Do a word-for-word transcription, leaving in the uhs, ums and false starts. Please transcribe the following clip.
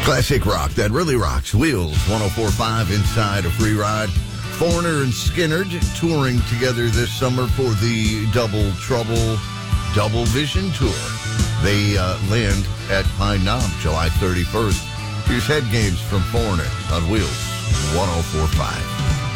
Classic rock that really rocks. Wheels one oh four point five inside a free ride. Foreigner and Skinnerd touring together this summer for the Double Trouble Double Vision Tour. They uh, land at Pine Knob July thirty-first. Here's Head Games from Foreigner on Wheels one oh four point five.